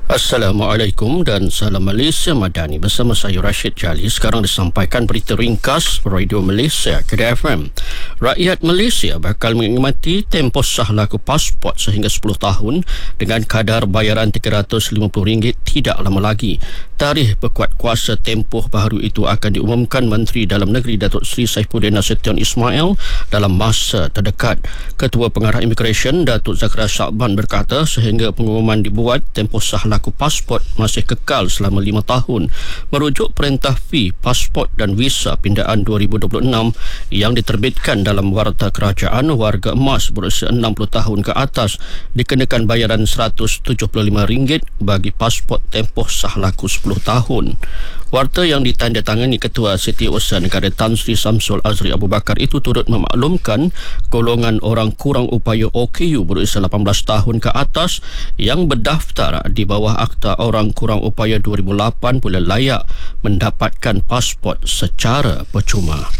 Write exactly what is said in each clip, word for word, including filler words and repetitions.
Assalamualaikum dan salam Malaysia Madani. Bersama saya Rashid Jali. Sekarang disampaikan berita ringkas Radio Malaysia Kedah F M. Rakyat Malaysia bakal menikmati tempoh sah laku pasport sehingga sepuluh tahun dengan kadar bayaran tiga ratus lima puluh ringgit tidak lama lagi. Tarikh berkuat kuasa tempoh baru itu akan diumumkan Menteri Dalam Negeri Datuk Seri Saifuddin Nasution Ismail dalam masa terdekat. Ketua Pengarah Immigration Datuk Zakaria Sha'ban berkata sehingga pengumuman dibuat, tempoh sah laku pasport masih kekal selama lima tahun merujuk Perintah Fee Pasport dan Visa Pindaan dua ribu dua puluh enam yang diterbitkan dalam Warta Kerajaan. Warga emas berusia enam puluh tahun ke atas dikenakan bayaran seratus tujuh puluh lima ringgit bagi pasport tempoh sah laku sepuluh tahun. Warta yang ditandatangani Ketua Setiausaha Negara Tan Sri Samsul Azri Abu Bakar itu turut memaklumkan golongan orang kurang upaya O K U berusia lapan belas tahun ke atas yang berdaftar di bawah Akta Orang Kurang Upaya dua ribu lapan pula layak mendapatkan pasport secara percuma.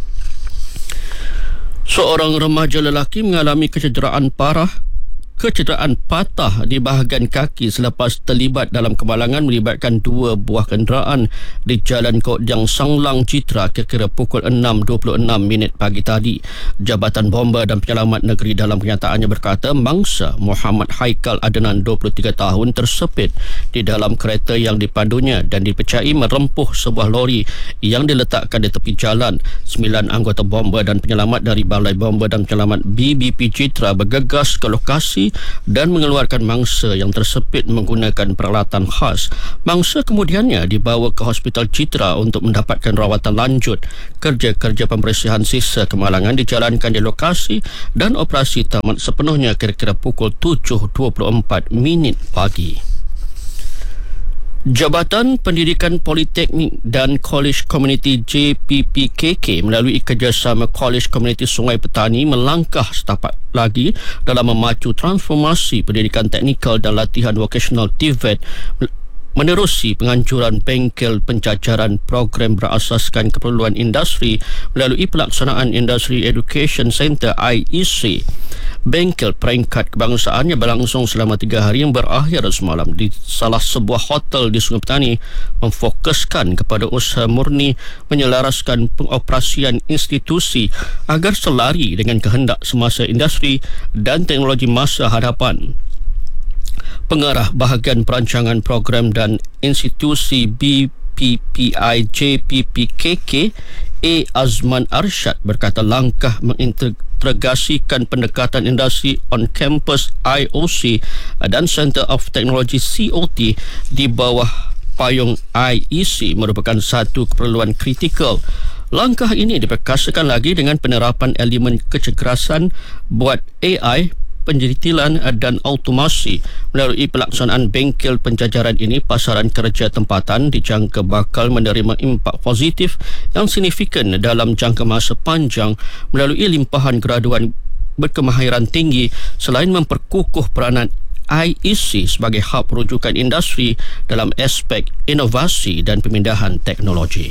Seorang remaja lelaki mengalami kecederaan parah Kecederaan patah di bahagian kaki selepas terlibat dalam kemalangan melibatkan dua buah kenderaan di Jalan Kodjang Sanglang Citra kira-kira pukul enam dua puluh enam minit pagi tadi. Jabatan Bomba dan Penyelamat Negeri dalam kenyataannya berkata mangsa Muhammad Haikal Adnan dua puluh tiga tahun tersepit di dalam kereta yang dipandunya dan dipercayai merempuh sebuah lori yang diletakkan di tepi jalan. Sembilan anggota Bomba dan Penyelamat dari Balai Bomba dan Penyelamat B B P Citra bergegas ke lokasi dan mengeluarkan mangsa yang tersepit menggunakan peralatan khas. Mangsa kemudiannya dibawa ke Hospital Citra untuk mendapatkan rawatan lanjut. Kerja-kerja pembersihan sisa kemalangan dijalankan di lokasi dan operasi tamat sepenuhnya kira-kira pukul tujuh dua puluh empat minit pagi. Jabatan Pendidikan Politeknik dan Kolej Komuniti J P P K K melalui kerjasama Kolej Komuniti Sungai Petani melangkah setapak lagi dalam memacu transformasi pendidikan teknikal dan latihan vokasional T V E T menerusi penganjuran bengkel pencacaran program berasaskan keperluan industri melalui pelaksanaan Industry Education Centre I E C. Bengkel peringkat kebangsaan yang berlangsung selama tiga hari yang berakhir semalam di salah sebuah hotel di Sungai Petani memfokuskan kepada usaha murni menyelaraskan pengoperasian institusi agar selari dengan kehendak semasa industri dan teknologi masa hadapan. Pengarah Bahagian Perancangan Program dan Institusi B P P I J P P K K A. Azman Arsyad berkata langkah mengintegrasikan pendekatan industri on campus I O C dan Center of Technology C O T di bawah payung I E C merupakan satu keperluan kritikal. Langkah ini diperkasakan lagi dengan penerapan elemen kecergasan buat A I, penjetilan dan automasi. Melalui pelaksanaan bengkel penjajaran ini, pasaran kerja tempatan dijangka bakal menerima impak positif yang signifikan dalam jangka masa panjang melalui limpahan graduan berkemahiran tinggi selain memperkukuh peranan I E C sebagai hub rujukan industri dalam aspek inovasi dan pemindahan teknologi.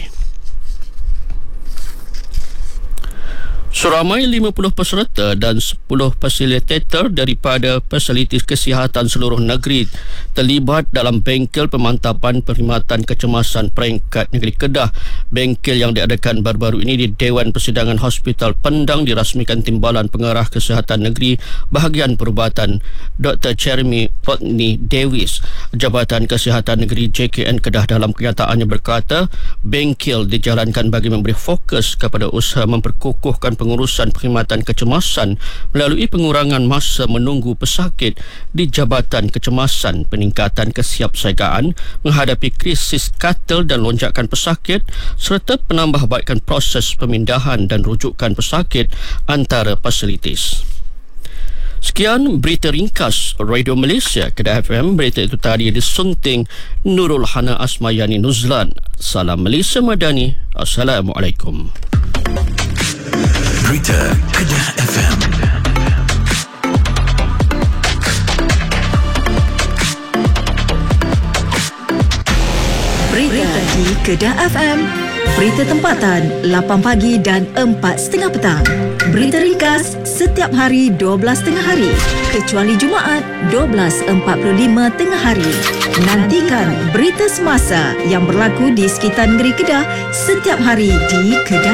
Seramai lima puluh peserta dan sepuluh fasilitator daripada fasiliti kesihatan seluruh negeri terlibat dalam bengkel pemantapan perkhidmatan kecemasan peringkat negeri Kedah. Bengkel yang diadakan baru-baru ini di Dewan Persidangan Hospital Pendang dirasmikan Timbalan Pengarah Kesihatan Negeri Bahagian Perubatan Doktor Jeremy Rodney Davis. Jabatan Kesihatan Negeri J K N Kedah dalam kenyataannya berkata bengkel dijalankan bagi memberi fokus kepada usaha memperkukuhkan pengurusan perkhidmatan kecemasan melalui pengurangan masa menunggu pesakit di Jabatan Kecemasan, peningkatan kesiapsiagaan menghadapi krisis katil dan lonjakan pesakit serta penambahbaikan proses pemindahan dan rujukan pesakit antara fasilitis. Sekian berita ringkas Radio Malaysia Kedah F M. Berita itu tadi disunting Nurul Hana Asmayani Nuzlan. Salam Malaysia Madani. Assalamualaikum. Berita Kedah F M. Berita di Kedah F M. Berita tempatan lapan pagi dan empat tiga puluh petang. Berita ringkas setiap hari dua belas tengah hari, kecuali Jumaat dua belas empat puluh lima tengah hari. Nantikan berita semasa yang berlaku di sekitar negeri Kedah setiap hari di Kedah